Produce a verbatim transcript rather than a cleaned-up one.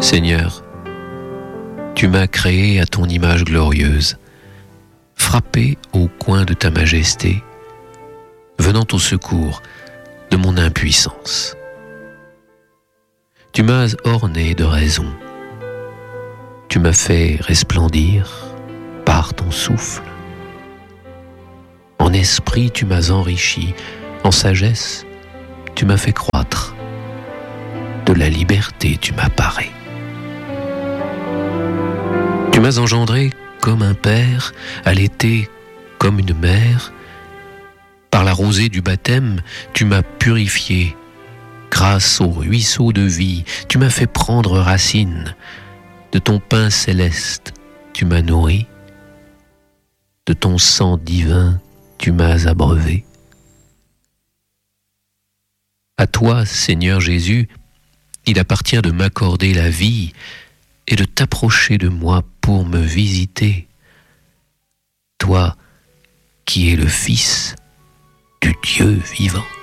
Seigneur, tu m'as créé à ton image glorieuse, frappé au coin de ta majesté, venant au secours de mon impuissance. Tu m'as orné de raison, tu m'as fait resplendir par ton souffle. En esprit, tu m'as enrichi, en sagesse, tu m'as fait croître, de la liberté, tu m'as paré. Tu m'as engendré comme un père, à l'été comme une mère. Par la rosée du baptême, tu m'as purifié. Grâce au ruisseau de vie, tu m'as fait prendre racine. De ton pain céleste, tu m'as nourri. De ton sang divin, tu m'as abreuvé. À toi, Seigneur Jésus, il appartient de m'accorder la vie et de t'approcher de moi pour me visiter. Toi qui es le Fils du Dieu vivant.